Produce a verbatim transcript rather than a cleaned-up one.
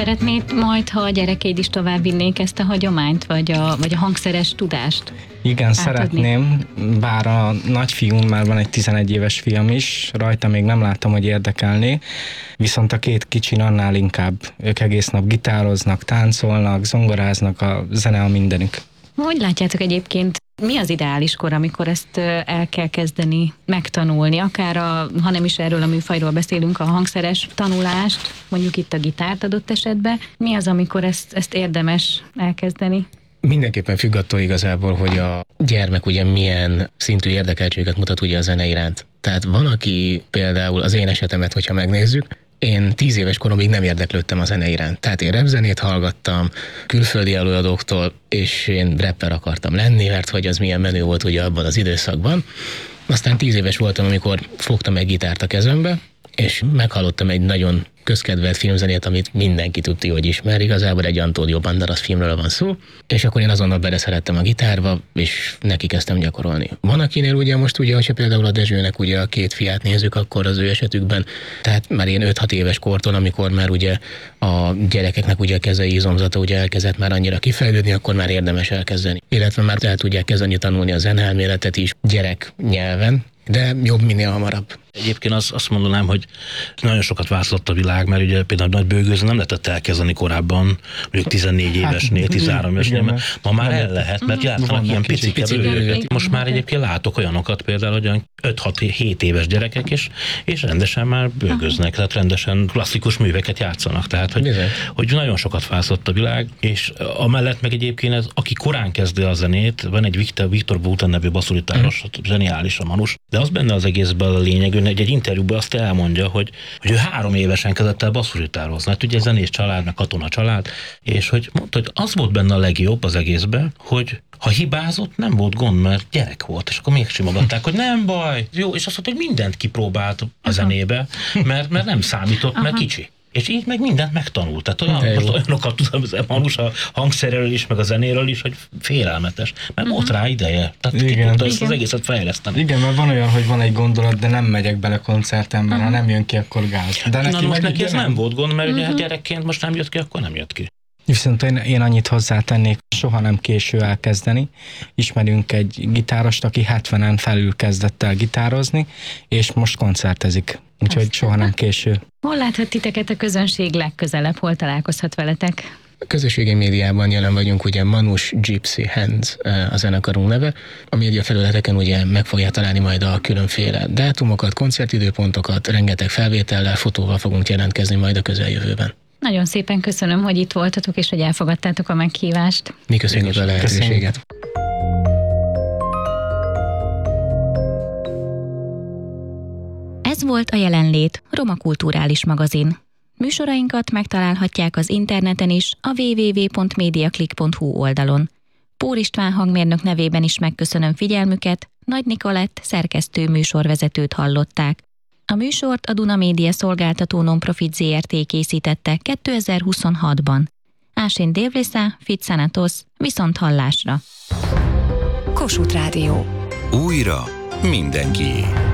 Szeretnéd majd, ha a gyerekeid is tovább vinnék ezt a hagyományt, vagy a, vagy a hangszeres tudást? Igen, átadni? Szeretném, bár a nagyfiún már van egy tizenegy éves fiam is, rajta még nem láttam, hogy érdekelné, viszont a két kicsin annál inkább. Ők egész nap gitároznak, táncolnak, zongoráznak, a zene a mindenük. Hogy látjátok egyébként, mi az ideális kor, amikor ezt el kell kezdeni megtanulni? Akár, a, ha nem is erről a műfajról beszélünk, a hangszeres tanulást, mondjuk itt a gitárt adott esetben. Mi az, amikor ezt, ezt érdemes elkezdeni? Mindenképpen függ attól igazából, hogy a gyermek ugye milyen szintű érdekeltséget mutat ugye a zene iránt. Tehát van, aki például az én esetemet, hogyha megnézzük, én tíz éves koromig nem érdeklődtem a zene iránt. Tehát én rapzenét hallgattam külföldi előadóktól, és én rapper akartam lenni, mert hogy az milyen menő volt ugye abban az időszakban. Aztán tíz éves voltam, amikor fogtam egy gitárt a kezembe, és meghallottam egy nagyon közkedvelt filmzenét, amit mindenki tudja, hogy ismer. Igazából egy Antonio Banderas filmről van szó, és akkor én azonnal beleszerettem a gitárba, és neki kezdtem gyakorolni. Van akinél ugye most ugye, hogyha például a Dezsőnek ugye a két fiát nézzük, akkor az ő esetükben, tehát már én öt-hat éves kortól, amikor már ugye a gyerekeknek ugye a kezei izomzata ugye elkezdett már annyira kifejlődni, akkor már érdemes elkezdeni. Illetve már el tudják kezdeni tanulni a zeneelméletet is gyerek nyelven, de jobb minél hamarabb. Egyébként azt, azt mondanám, hogy nagyon sokat változott a világ, mert ugye például nagy bőgőzni nem lehetett elkezdeni korábban, mondjuk tizennégy évesnél, tizenhárom évesnél, mert ma már el lehet, mert játszanak ilyen picike bőgőket. Most már egyébként látok olyanokat például, hogy olyan öt-hat-hét éves gyerekek, és, és rendesen már bőgöznek, tehát rendesen klasszikus műveket játszanak. Tehát, hogy, hogy nagyon sokat változott a világ, és amellett meg egyébként ez, aki korán kezdi a zenét, van egy Viktor, Viktor Boutin nevű basszusgitáros, zseniális a manus, de az benne az egészben a lényeg, egy, egy interjúban azt elmondja, hogy, hogy ő három évesen kezdett el basszusgitározni. Hát ugye zenés család, meg katona család, és hogy mondta, hogy az volt benne a legjobb az egészben, hogy ha hibázott, nem volt gond, mert gyerek volt, és akkor még simogatták, hogy nem baj, jó, és azt mondta, hogy mindent kipróbált a zenébe, mert, mert nem számított, mert kicsi. És így meg mindent megtanult. Tehát olyan, most olyanokat tudom, az Manus a hangszerről is, meg a zenéről is, hogy félelmetes. Mert uh-huh. ott rá ideje. Tehát ki tudta ezt az egészet fejleszteni. Igen, mert van olyan, hogy van egy gondolat, de nem megyek bele koncertemben, uh-huh. ha nem jön ki, akkor gáz. De neki Na, most neki ez nem, nem volt gond, mert uh-huh. ugye gyerekként most nem jött ki, akkor nem jött ki. Viszont én, én annyit hozzátennék, soha nem késő elkezdeni. Ismerünk egy gitárost, aki hetvenen felül kezdett el gitározni, és most koncertezik. Úgyhogy Aztán. soha nem késő. Hol láthat titeket a közönség legközelebb? Hol találkozhat veletek? A közösségi médiában jelen vagyunk, ugye Manus Gypsy Hands a zenekarunk neve, ami egy a felületeken ugye meg fogják találni majd a különféle dátumokat, koncertidőpontokat, rengeteg felvétellel, fotóval fogunk jelentkezni majd a közeljövőben. Nagyon szépen köszönöm, hogy itt voltatok, és hogy elfogadtátok a meghívást. Mi köszönjük a lehetőséget. Ez volt a Jelenlét, Roma Kulturális Magazin. Műsorainkat megtalálhatják az interneten is, a double-u double-u double-u pont mediaclick pont hu oldalon. Pór István hangmérnök nevében is megköszönöm figyelmüket, Nagy Nikolett szerkesztő műsorvezetőt hallották. A műsort a Duna Média Szolgáltató Nonprofit zé er té készítette kétezer-huszonhatban. Ásén Dévlésza, Fitzanatos, viszont hallásra. Kossuth Rádió. Újra mindenkié.